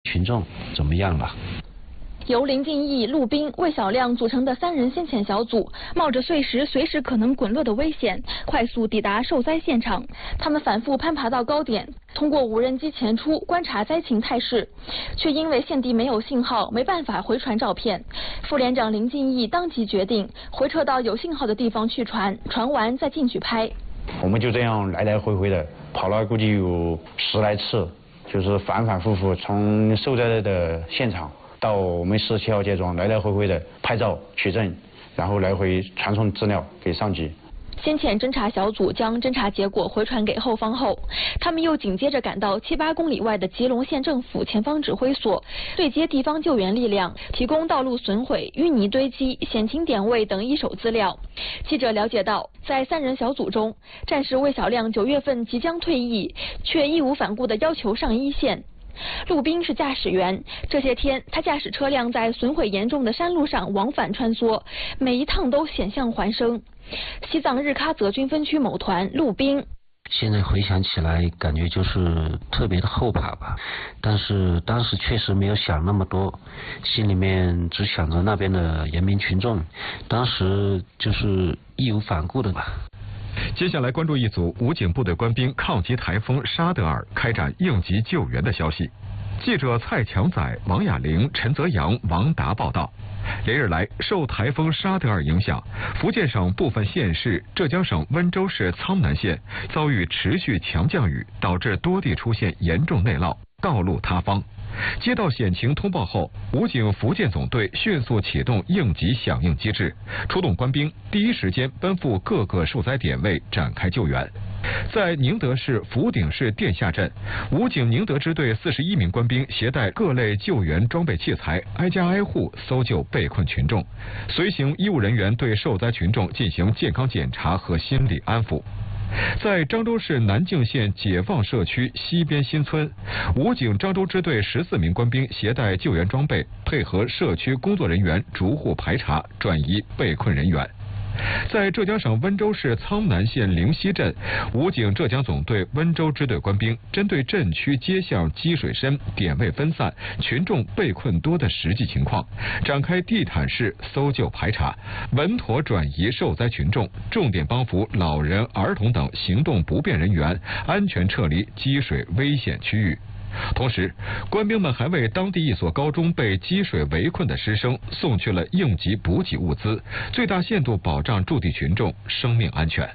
群众怎么样了？ 由林敬义、陆斌、魏小亮组成的3人先遣小组，冒着碎石随时可能滚落的危险，快速抵达受灾现场。他们反复攀爬到高点，通过无人机前出观察灾情态势，却因为现地没有信号，没办法回传照片。副连长林敬义当即决定回撤到有信号的地方去传，传完再进去拍。 我们就这样来来回回的跑了，估计有10来次，就是反反复复从受灾的现场到我们17号街庄来来回回的拍照取证，然后来回传送资料给上级。 先遣侦察小组将侦察结果回传给后方后，他们又紧接着赶到7、8公里外的吉隆县政府前方指挥所，对接地方救援力量，提供道路损毁、淤泥堆积、险情点位等一手资料。记者了解到，在3人小组中，战士魏小亮9月份即将退役，却义无反顾地要求上一线。陆斌是驾驶员，这些天他驾驶车辆在损毁严重的山路上往返穿梭，每一趟都险象环生。西藏日喀则军分区某团陆斌： 现在回想起来，感觉就是特别的后怕吧。但是当时确实没有想那么多，心里面只想着那边的人民群众，当时就是义无反顾的吧。 接下来关注一组武警部队官兵抗击台风沙德尔开展应急救援的消息。记者蔡强仔、王雅玲、陈泽阳、王达报道。连日来，受台风沙德尔影响，福建省部分县市、浙江省温州市苍南县遭遇持续强降雨，导致多地出现严重内涝、道路塌方。接到险情通报后，武警福建总队迅速启动应急响应机制，出动官兵，第一时间奔赴各个受灾点位展开救援。在宁德市福鼎市店下镇，武警宁德支队41名官兵携带各类救援装备器材，挨家挨户搜救被困群众。随行医务人员对受灾群众进行健康检查和心理安抚。在漳州市南靖县解放社区西边新村，武警漳州支队14名官兵携带救援装备，配合社区工作人员逐户排查，转移被困人员。在浙江省温州市苍南县灵溪镇，武警浙江总队温州支队官兵针对镇区街巷积水深、点位分散、群众被困多的实际情况，展开地毯式搜救排查，稳妥转移受灾群众，重点帮扶老人、儿童等行动不便人员安全撤离积水危险区域。同时，官兵们还为当地一所高中被积水围困的师生送去了应急补给物资，最大限度保障驻地群众生命安全。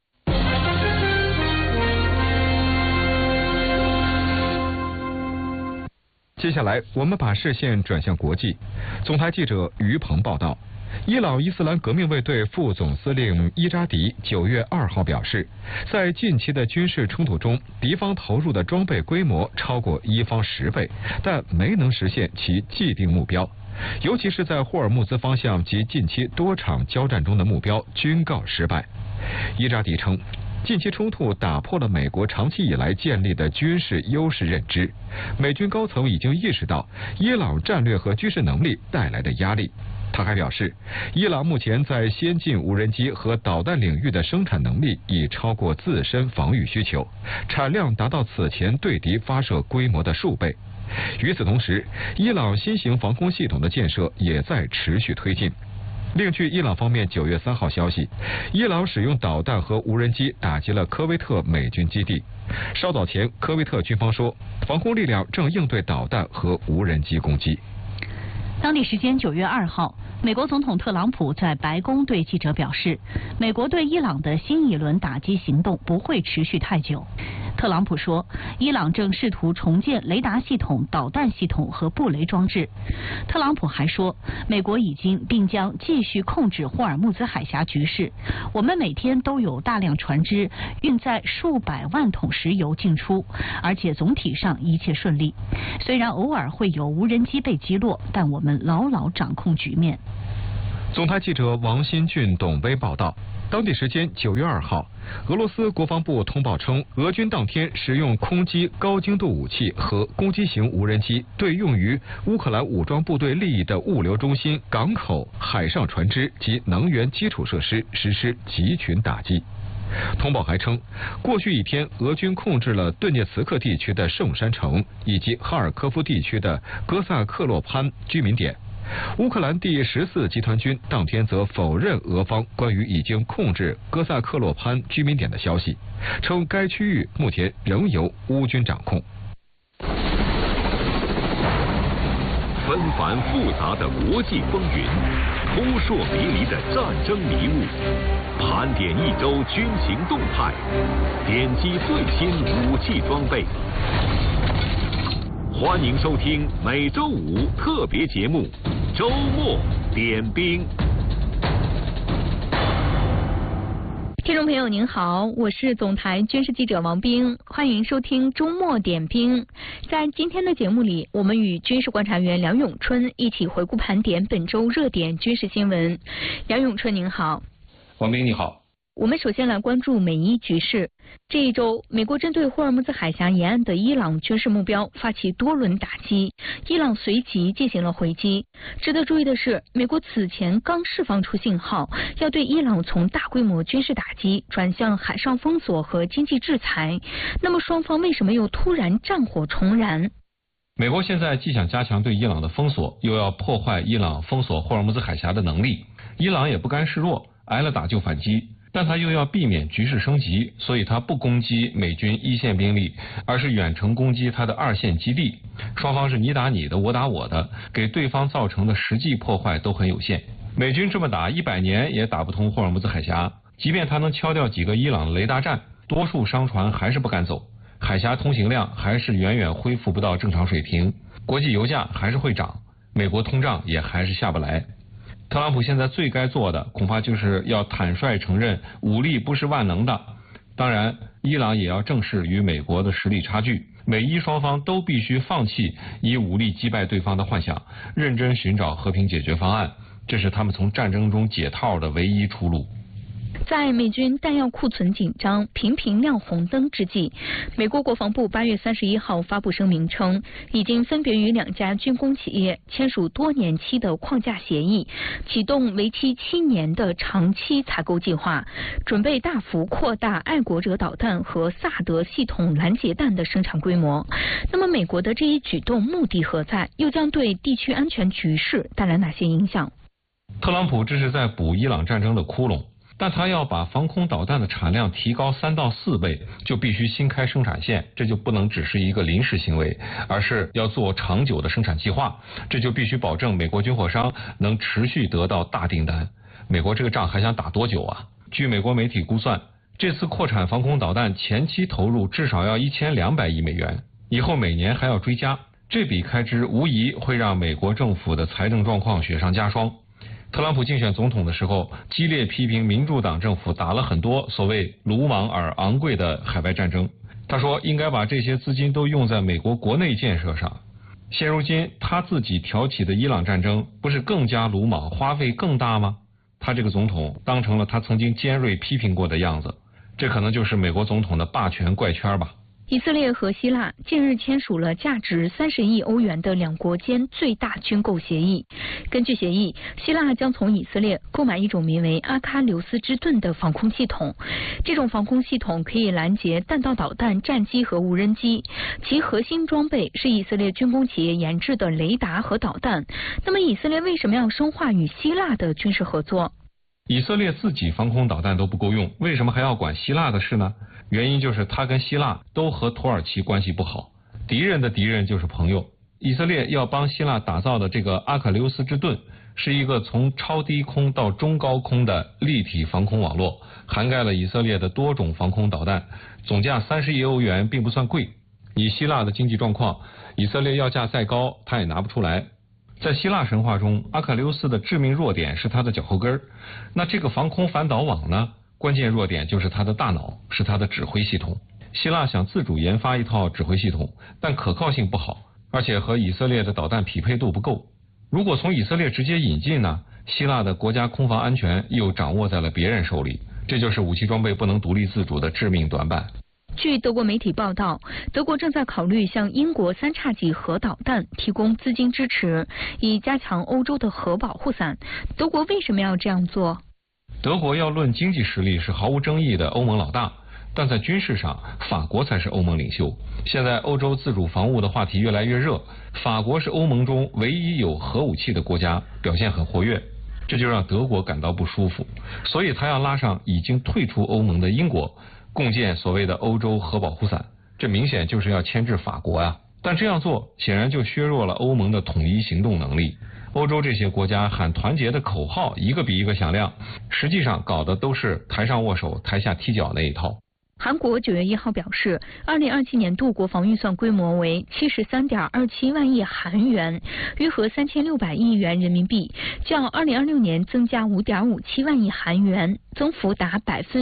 接下来，我们把视线转向国际。总台记者于鹏报道。伊朗伊斯兰革命卫队副总司令伊扎迪9月2号表示，在近期的军事冲突中，敌方投入的装备规模超过伊方10倍，但没能实现其既定目标，尤其是在霍尔木兹方向及近期多场交战中的目标均告失败。伊扎迪称，近期冲突打破了美国长期以来建立的军事优势认知，美军高层已经意识到伊朗战略和军事能力带来的压力。他还表示，伊朗目前在先进无人机和导弹领域的生产能力已超过自身防御需求，产量达到此前对敌发射规模的数倍。与此同时，伊朗新型防空系统的建设也在持续推进。另据伊朗方面9月3号消息，伊朗使用导弹和无人机打击了科威特美军基地。稍早前，科威特军方说，防空力量正应对导弹和无人机攻击。 当地时间9月2号，美国总统特朗普在白宫对记者表示，美国对伊朗的新一轮打击行动不会持续太久。特朗普说，伊朗正试图重建雷达系统、导弹系统和布雷装置。特朗普还说，美国已经并将继续控制霍尔木兹海峡局势。我们每天都有大量船只运载数百万桶石油进出，而且总体上一切顺利。虽然偶尔会有无人机被击落，但我们牢牢掌控局面。 总台记者王新俊、董威报道。当地时间9月2号，俄罗斯国防部通报称，俄军当天使用空击高精度武器和攻击型无人机对用于乌克兰武装部队利益的物流中心、港口、海上船只及能源基础设施实施集群打击。 通报还称，过去一天，俄军控制了顿涅茨克地区的圣母山城以及哈尔科夫地区的哥萨克洛潘居民点。乌克兰第14集团军当天则否认俄方关于已经控制哥萨克洛潘居民点的消息，称该区域目前仍由乌军掌控。 纷繁复杂的国际风云，扑朔迷离的战争迷雾，盘点一周军情动态，点击最新武器装备。欢迎收听每周五特别节目《周末点兵》。 听众朋友您好，我是总台军事记者王冰，欢迎收听周末点兵。在今天的节目里，我们与军事观察员梁永春一起回顾盘点本周热点军事新闻。梁永春您好。 王冰你好。 我们首先来关注美伊局势。这一周，美国针对霍尔木兹海峡沿岸的伊朗军事目标发起多轮打击，伊朗随即进行了回击。值得注意的是，美国此前刚释放出信号，要对伊朗从大规模军事打击转向海上封锁和经济制裁。那么双方为什么又突然战火重燃？ 美国现在既想加强对伊朗的封锁，又要破坏伊朗封锁霍尔木兹海峡的能力。伊朗也不甘示弱，挨了打就反击。但他又要避免局势升级，所以他不攻击美军一线兵力，而是远程攻击他的二线基地。双方是你打你的，我打我的，给对方造成的实际破坏都很有限。美军这么打100年也打不通霍尔木兹海峡，即便他能敲掉几个伊朗的雷达站，多数商船还是不敢走，海峡通行量还是远远恢复不到正常水平，国际油价还是会涨，美国通胀也还是下不来。特朗普现在最该做的恐怕就是要坦率承认武力不是万能的，当然伊朗也要正视与美国的实力差距，美伊双方都必须放弃以武力击败对方的幻想，认真寻找和平解决方案，这是他们从战争中解套的唯一出路。 在美军弹药库存紧张、频频亮红灯之际，美国国防部8月31号发布声明称，已经分别与2家军工企业签署多年期的框架协议，启动为期7年的长期采购计划，准备大幅扩大爱国者导弹和萨德系统拦截弹的生产规模。那么，美国的这一举动目的何在？又将对地区安全局势带来哪些影响？ 特朗普这是在补伊朗战争的窟窿。但他要把防空导弹的产量提高3到4倍，就必须新开生产线，这就不能只是一个临时行为，而是要做长久的生产计划，这就必须保证美国军火商能持续得到大订单。美国这个仗还想打多久啊？据美国媒体估算，这次扩产防空导弹前期投入至少要1200亿美元，以后每年还要追加，这笔开支无疑会让美国政府的财政状况雪上加霜。特朗普竞选总统的时候，激烈批评民主党政府打了很多所谓鲁莽而昂贵的海外战争。他说应该把这些资金都用在美国国内建设上。现如今他自己挑起的伊朗战争不是更加鲁莽，花费更大吗？他这个总统当成了他曾经尖锐批评过的样子，这可能就是美国总统的霸权怪圈吧。 以色列和希腊近日签署了价值30亿欧元的两国间最大军购协议。根据协议，希腊将从以色列购买一种名为阿喀琉斯之盾的防空系统。这种防空系统可以拦截弹道导弹、战机和无人机，其核心装备是以色列军工企业研制的雷达和导弹。那么，以色列为什么要深化与希腊的军事合作？ 以色列自己防空导弹都不够用，为什么还要管希腊的事呢？原因就是他跟希腊都和土耳其关系不好，敌人的敌人就是朋友。以色列要帮希腊打造的这个阿喀琉斯之盾，是一个从超低空到中高空的立体防空网络，涵盖了以色列的多种防空导弹，总价30亿欧元，并不算贵。以希腊的经济状况，以色列要价再高，他也拿不出来。在希腊神话中，阿喀琉斯的致命弱点是他的脚后跟，那这个防空反导网呢？关键弱点就是他的大脑，是他的指挥系统。希腊想自主研发一套指挥系统，但可靠性不好，而且和以色列的导弹匹配度不够。如果从以色列直接引进呢，希腊的国家空防安全又掌握在了别人手里，这就是武器装备不能独立自主的致命短板。 据德国媒体报道，德国正在考虑向英国3叉戟核导弹提供资金支持，以加强欧洲的核保护伞。德国为什么要这样做？ 德国要论经济实力是毫无争议的欧盟老大，但在军事上，法国才是欧盟领袖。现在欧洲自主防务的话题越来越热，法国是欧盟中唯一有核武器的国家，表现很活跃，这就让德国感到不舒服，所以他要拉上已经退出欧盟的英国，共建所谓的欧洲核保护伞，这明显就是要牵制法国啊。但这样做显然就削弱了欧盟的统一行动能力。欧洲这些国家喊团结的口号一个比一个响亮，实际上搞的都是台上握手台下踢脚那一套。 韩国9月1号表示，2027年度国防预算规模为73.27万亿韩元，约合3600亿元人民币，较2026年增加5.57万亿韩元，增幅达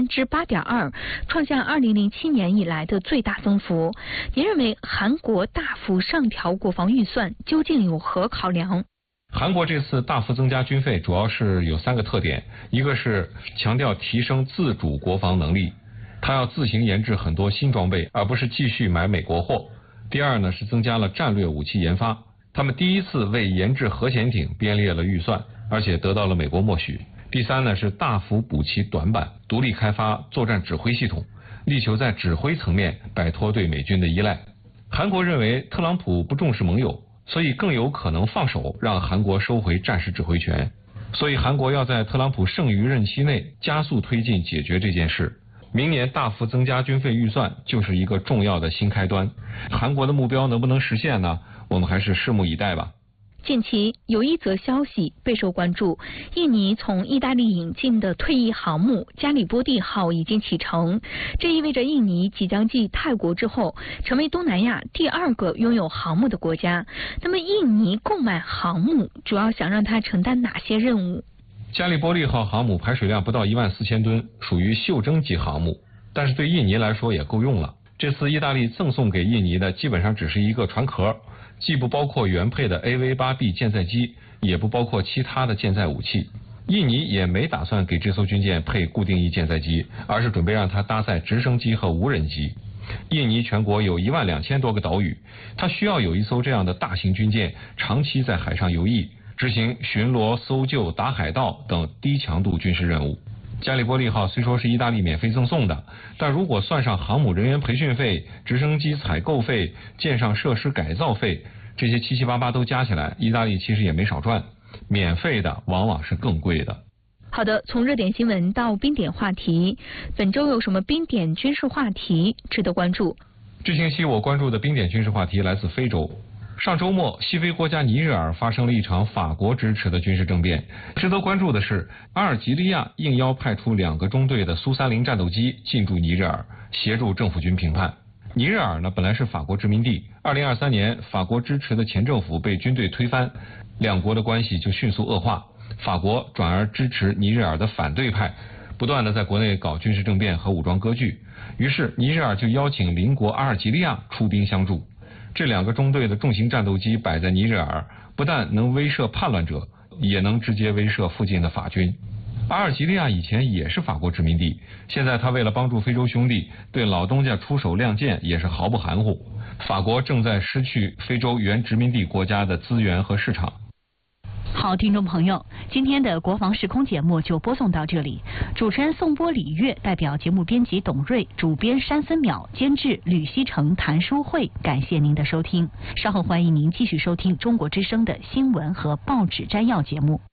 8.2%，创下2007年以来的最大增幅。您认为韩国大幅上调国防预算究竟有何考量？ 韩国这次大幅增加军费主要是有3个特点，一个是强调提升自主国防能力，他要自行研制很多新装备，而不是继续买美国货。第二呢，是增加了战略武器研发，他们第一次为研制核潜艇编列了预算，而且得到了美国默许。第三呢，是大幅补齐短板，独立开发作战指挥系统，力求在指挥层面摆脱对美军的依赖。韩国认为特朗普不重视盟友，所以更有可能放手让韩国收回战时指挥权，所以韩国要在特朗普剩余任期内加速推进解决这件事。明年大幅增加军费预算就是一个重要的新开端，韩国的目标能不能实现呢？我们还是拭目以待吧。 近期有一则消息备受关注，印尼从意大利引进的退役航母加里波第号已经启程，这意味着印尼即将继泰国之后成为东南亚第2个拥有航母的国家。那么印尼购买航母主要想让它承担哪些任务？ 加里波第号航母排水量不到14000吨，属于袖珍级航母，但是对印尼来说也够用了。这次意大利赠送给印尼的基本上只是一个船壳，既不包括原配的 AV-8B 舰载机，也不包括其他的舰载武器。印尼也没打算给这艘军舰配固定翼舰载机，而是准备让它搭载直升机和无人机。印尼全国有12000多个岛屿，它需要有一艘这样的大型军舰长期在海上游弋，执行巡逻、搜救、打海盗等低强度军事任务。加里波第号虽说是意大利免费赠送的，但如果算上航母人员培训费、直升机采购费、舰上设施改造费，这些七七八八都加起来，意大利其实也没少赚。免费的往往是更贵的。 好的，从热点新闻到冰点话题，本周有什么冰点军事话题值得关注？ 这星期我关注的冰点军事话题来自非洲。上周末，西非国家尼日尔发生了一场法国支持的军事政变。值得关注的是，阿尔及利亚应邀派出2个中队的苏30战斗机进驻尼日尔，协助政府军平叛。尼日尔呢，本来是法国殖民地，2023年法国支持的前政府被军队推翻，两国的关系就迅速恶化。法国转而支持尼日尔的反对派，不断的在国内搞军事政变和武装割据。于是尼日尔就邀请邻国阿尔及利亚出兵相助。这2个中队的重型战斗机摆在尼日尔，不但能威慑叛乱者，也能直接威慑附近的法军。阿尔及利亚以前也是法国殖民地，现在他为了帮助非洲兄弟，对老东家出手亮剑也是毫不含糊。法国正在失去非洲原殖民地国家的资源和市场。 好，听众朋友，今天的国防时空节目就播送到这里。主持人宋波、李月，代表节目编辑董瑞，主编山森淼，监制吕希成、谭淑慧，感谢您的收听。稍后欢迎您继续收听中国之声的新闻和报纸摘要节目。